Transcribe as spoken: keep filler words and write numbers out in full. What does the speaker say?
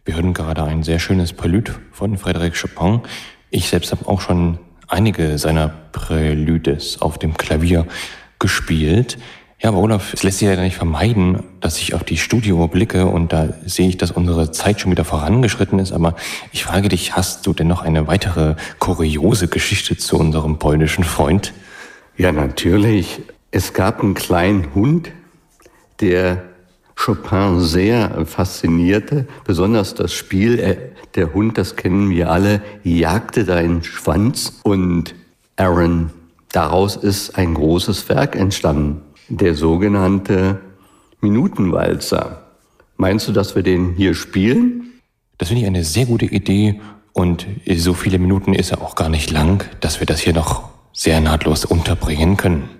Wir hören gerade ein sehr schönes Prälude von Frédéric Chopin. Ich selbst habe auch schon einige seiner Präludes auf dem Klavier gespielt. Ja, aber Olaf, es lässt sich ja nicht vermeiden, dass ich auf die Studiouhr blicke und da sehe ich, dass unsere Zeit schon wieder vorangeschritten ist. Aber ich frage dich, hast du denn noch eine weitere kuriose Geschichte zu unserem polnischen Freund? Ja, natürlich. Es gab einen kleinen Hund, der Chopin sehr faszinierte, besonders das Spiel. Der Hund, das kennen wir alle, jagte seinen Schwanz und Aaron, daraus ist ein großes Werk entstanden, der sogenannte Minutenwalzer. Meinst du, dass wir den hier spielen? Das finde ich eine sehr gute Idee und so viele Minuten ist er auch gar nicht lang, dass wir das hier noch sehr nahtlos unterbringen können.